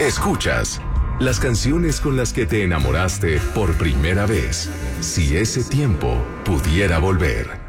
Escuchas las canciones con las que te enamoraste por primera vez. Si ese tiempo pudiera volver.